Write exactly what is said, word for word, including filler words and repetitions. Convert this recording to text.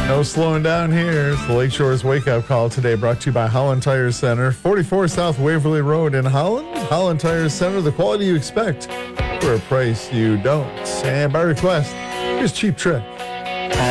No slowing down here. It's the Lakeshore's Wake Up Call today, brought to you by Holland Tire Center, forty-four South Waverly Road in Holland. Holland Tire Center, the quality you expect for a price you don't. And by request, here's Cheap Trick.